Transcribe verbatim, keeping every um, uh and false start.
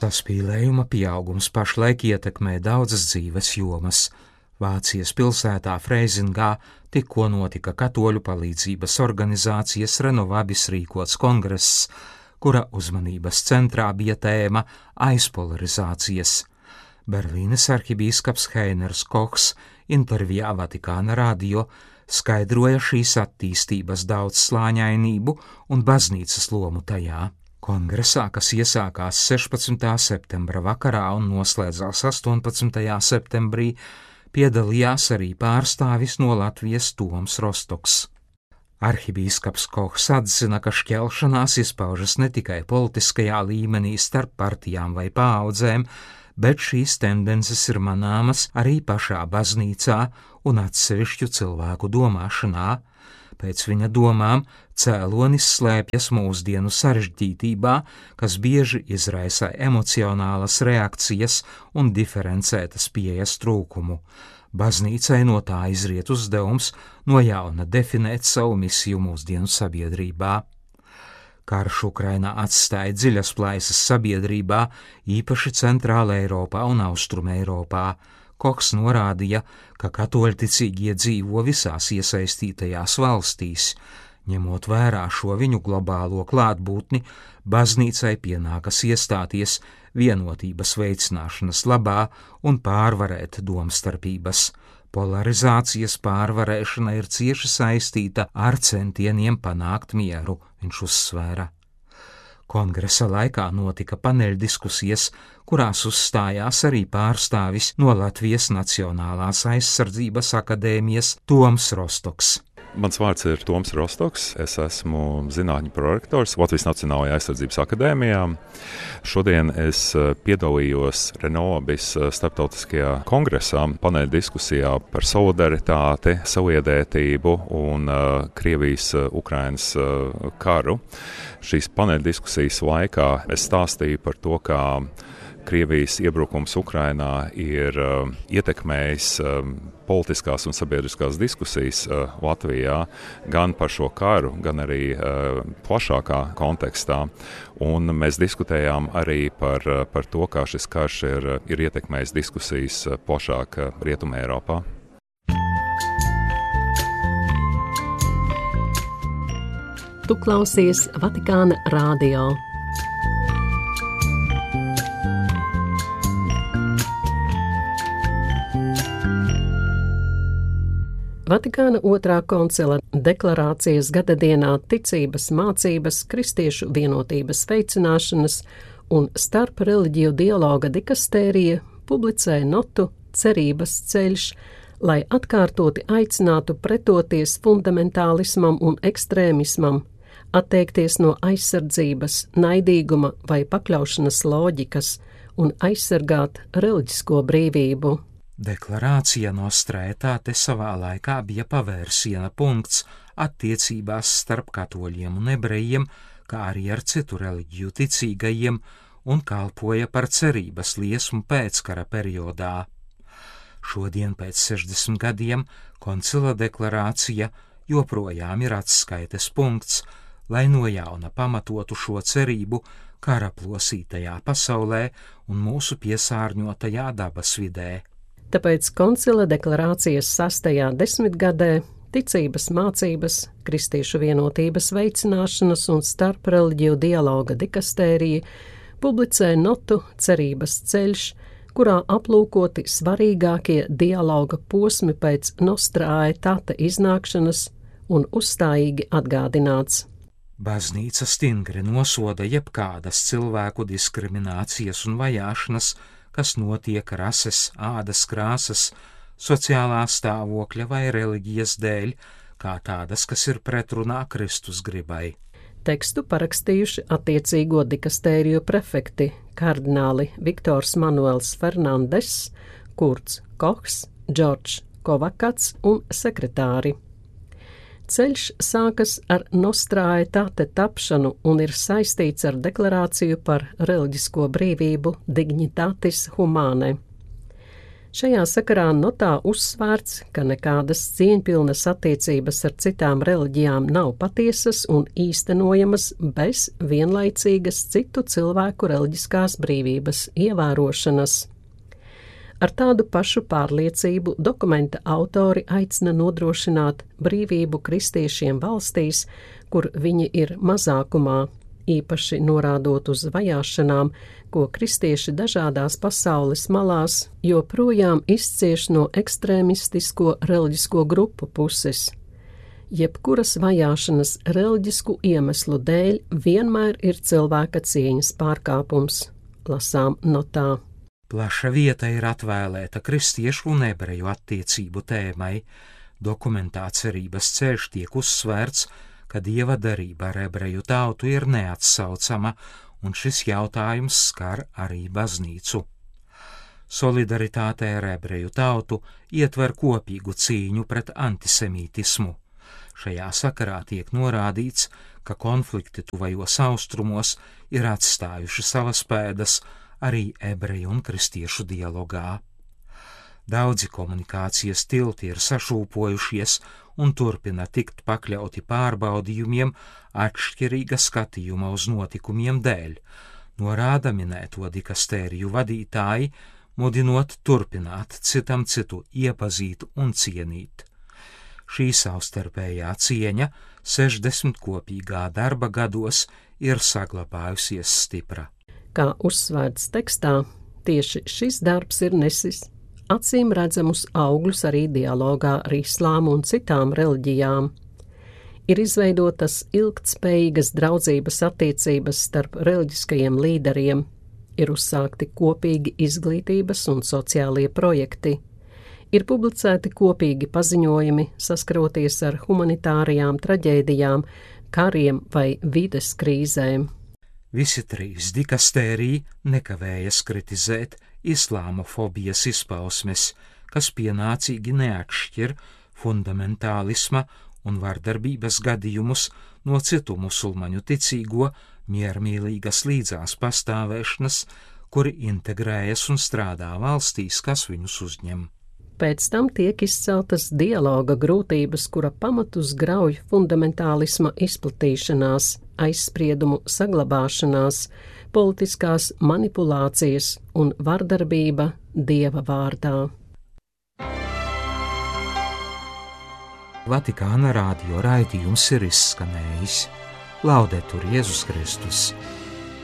Tas pīlējuma pieaugums pašlaik ietekmē daudzas dzīves jomas. Vācijas pilsētā Freizingā tikko notika katoļu palīdzības organizācijas Renovabis rīkots kongress, kura uzmanības centrā bija tēma aizpolarizācijas. Berlīnes arhibīskaps Heiners Kochs intervijā Vatikāna radio skaidroja šīs attīstības daudzslāņainību un baznīcas lomu tajā. Kongresā, kas iesākās sešpadsmitā septembra vakarā un noslēdzās astoņpadsmitajā septembrī, piedalījās arī pārstāvis no Latvijas Toms Rostoks. Arhibīskaps Kochs atzina, ka šķelšanās izpaužas ne tikai politiskajā līmenī starp partijām vai paaudzēm, bet šīs tendences ir manāmas arī pašā baznīcā un atsevišķu cilvēku domāšanā. Pēc viņa domām cēlonis slēpjas mūsdienu sarežģītībā, kas bieži izraisa emocionālas reakcijas un diferencētas pieejas trūkumu. Baznīcai no tā izriet uzdevums no jauna definēt savu misiju mūsdienu sabiedrībā. Karš Ukrainā atstāja dziļas plaisas sabiedrībā, īpaši Centrāla Eiropā un Austrum Eiropā. Kochs norādīja, ka katoļticīgie dzīvo visās iesaistītajās valstīs. Ņemot vērā šo viņu globālo klātbūtni, baznīcai pienākas iestāties vienotības veicināšanas labā un pārvarēt domstarpības. Polarizācijas pārvarēšana ir cieši saistīta ar centieniem panākt mieru, viņš uzsvēra. Kongresa laikā notika paneļdiskusijas, kurās uzstājās arī pārstāvis no Latvijas Nacionālās aizsardzības akadēmijas Toms Rostoks. Mans vārds ir Toms Rostoks, es esmu zinātņu prorektors Latvijas Nacionālajā aizsardzības akadēmijā. Šodien es piedalījos Renovabis starptautiskajā kongresā paneļdiskusijā par solidaritāti, saliedētību un uh, Krievijas-Ukrainas uh, karu. Šīs paneļdiskusijas laikā es stāstīju par to, kā Krievijas iebrukums Ukrainā ir uh, ietekmējis uh, politiskās un sabiedriskās diskusijas uh, Latvijā gan par šo karu, gan arī uh, plašākā kontekstā. Un mēs diskutējām arī par, uh, par to, kā šis karš ir, ir ietekmējis diskusijas uh, plašāk uh, Rietumē Eiropā. Tu klausies Vatikāna radio. Vatikāna otrā koncila deklarācijas gadadienā ticības mācības, kristiešu vienotības veicināšanas un starp reliģiju dialoga dikastērija publicēja notu Cerības ceļš, lai atkārtoti aicinātu pretoties fundamentālismam un ekstrēmismam, atteikties no aizsardzības, naidīguma vai pakļaušanas loģikas un aizsargāt reliģisko brīvību. Deklarācija Nostra Aetate savā laikā bija pavērsiena punkts attiecībās starp katoļiem un ebrejiem, kā arī ar citu reliģiju ticīgajiem, un kalpoja par cerības liesmu pēckara periodā. Šodien pēc sešdesmit gadiem koncila deklarācija joprojām ir atskaites punkts, lai no jauna pamatotu šo cerību kara plosītajā pasaulē un mūsu piesārņotajā dabas vidē. Tāpēc koncila deklarācijas sastajā desmitgadē ticības mācības, kristiešu vienotības veicināšanas un starp reliģiju dialoga dikastērija publicēja notu Cerības ceļš, kurā aplūkoti svarīgākie dialoga posmi pēc Nostra Aetate iznākšanas un uzstājīgi atgādināts. Baznīca stingri nosoda jebkādas cilvēku diskriminācijas un vajāšanas, kas notiek rases, ādas krāsas, sociālā stāvokļa vai reliģijas dēļ, kā tādas, kas ir pretrunā Kristus gribai. Tekstu parakstījuši attiecīgo dikastēriju prefekti, kardināli Viktors Manuels Fernandes, Kurts Kochs, Džordžs Kovakats un sekretāri. Ceļš sākas ar Nostra Aetate tapšanu un ir saistīts ar deklarāciju par reliģisko brīvību Dignitatis Humanae. Šajā sakarā notā uzsvērts, ka nekādas cieņpilnas attiecības ar citām reliģijām nav patiesas un īstenojamas bez vienlaicīgas citu cilvēku reliģiskās brīvības ievērošanas. Ar tādu pašu pārliecību dokumenta autori aicina nodrošināt brīvību kristiešiem valstīs, kur viņi ir mazākumā, īpaši norādot uz vajāšanām, ko kristieši dažādās pasaules malās joprojām izcieš no ekstrēmistisko reliģisko grupu puses. Jebkuras vajāšanas reliģisku iemeslu dēļ vienmēr ir cilvēka cieņas pārkāpums, lasām notā. Plaša vieta ir atvēlēta kristiešu un ebreju attiecību tēmai. Dokumentā Cerības ceļš tiek uzsvērts, ka Dieva darība ar ebreju tautu ir neatsaucama, un šis jautājums skar arī baznīcu. Solidaritāte ar ebreju tautu ietver kopīgu cīņu pret antisemītismu. Šajā sakarā tiek norādīts, ka konflikti tuvajos austrumos ir atstājuši savas pēdas arī ebreju un kristiešu dialogā. Daudzi komunikācijas tilti ir sašūpojušies un turpina tikt pakļauti pārbaudījumiem atšķirīga skatījuma uz notikumiem dēļ, norāda minēto dikastēriju vadītāji, mudinot turpināt citam citu iepazīt un cienīt. Šī savstarpējā cieņa sešdesmit kopīgā darba gados ir saglabājusies stipra. Kā uzsvērts tekstā, tieši šis darbs ir nesis acīm redzamus augļus arī dialogā ar islāmu un citām reliģijām. Ir izveidotas ilgtspējīgas draudzības attiecības starp reliģiskajiem līderiem, ir uzsākti kopīgi izglītības un sociālie projekti, ir publicēti kopīgi paziņojumi saskaroties ar humanitārijām traģēdijām, kariem vai vides krīzēm. Visi trīs dikastēriji nekavējas kritizēt islāmofobijas izpausmes, kas pienācīgi neatšķir fundamentālisma un vardarbības gadījumus no citu musulmaņu ticīgo miermīlīgas līdzās pastāvēšanas, kuri integrējas un strādā valstīs, kas viņus uzņem. Pēc tam tiek izceltas dialoga grūtības, kura pamatus grauj fundamentālisma izplatīšanās, aizspriedumu saglabāšanās, politiskās manipulācijas un vardarbība Dieva vārdā. Vatikāna radio raidījums ir izskanējis. Laudetur Jēzus Kristus!